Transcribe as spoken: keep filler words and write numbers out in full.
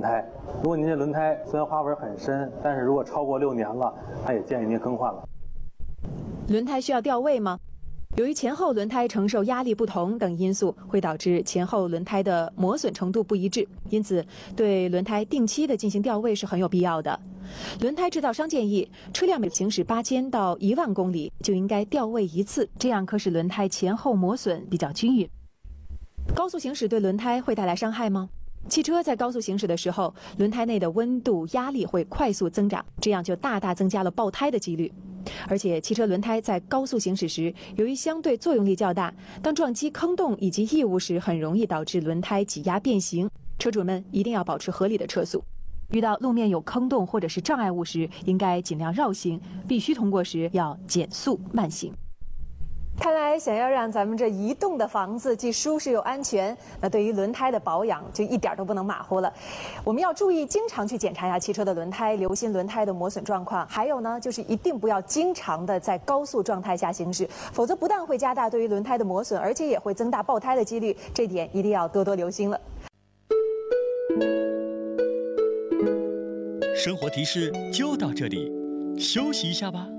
胎。如果您这轮胎虽然花纹很深，但是如果超过六年了，它也建议您更换了。 轮胎需要调位吗？由于前后轮胎承受压力不同等因素，会导致前后轮胎的磨损程度不一致，因此对轮胎定期的进行调位是很有必要的。轮胎制造商建议，车辆每行驶八千到一万公里就应该调位一次，这样可使轮胎前后磨损比较均匀。高速行驶对轮胎会带来伤害吗？汽车在高速行驶的时候，轮胎内的温度、压力会快速增长，这样就大大增加了爆胎的几率。而且，汽车轮胎在高速行驶时，由于相对作用力较大，当撞击坑洞以及异物时，很容易导致轮胎挤压变形。车主们一定要保持合理的车速。遇到路面有坑洞或者是障碍物时，应该尽量绕行；必须通过时，要减速慢行。看来，想要让咱们这移动的房子既舒适又安全，那对于轮胎的保养就一点都不能马虎了。我们要注意，经常去检查一下汽车的轮胎，留心轮胎的磨损状况。还有呢，就是一定不要经常的在高速状态下行驶，否则不但会加大对于轮胎的磨损，而且也会增大爆胎的几率。这点一定要多多留心了。 生活提示就到这里，休息一下吧。